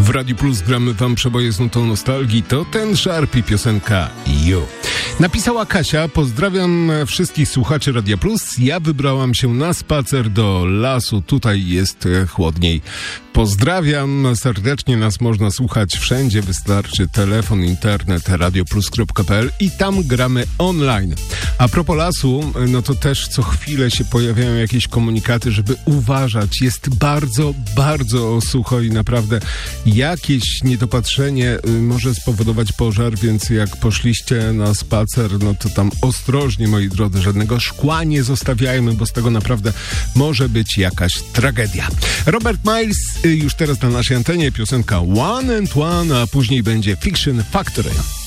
W Radiu Plus gramy wam przeboje z nutą nostalgii. To ten Sharpie, piosenka You. Napisała Kasia: pozdrawiam wszystkich słuchaczy Radia Plus. Ja wybrałam się na spacer do lasu. Tutaj jest chłodniej. Pozdrawiam serdecznie. Nas można słuchać wszędzie. Wystarczy telefon, internet, radioplus.pl i tam gramy online. A propos lasu, no to też co chwilę się pojawiają jakieś komunikaty, żeby uważać. Jest bardzo, bardzo sucho i naprawdę jakieś niedopatrzenie może spowodować pożar, więc jak poszliście na spacer, no to tam ostrożnie, moi drodzy, żadnego szkła nie zostawiajmy, bo z tego naprawdę może być jakaś tragedia. Robert Miles już teraz na naszej antenie, piosenka One and One, a później będzie Fiction Factory.